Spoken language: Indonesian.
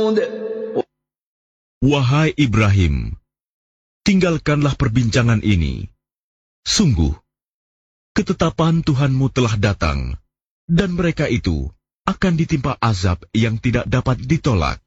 Wahai Ibrahim, tinggalkanlah perbincangan ini. Sungguh, ketetapan Tuhanmu telah datang, dan mereka itu akan ditimpa azab yang tidak dapat ditolak.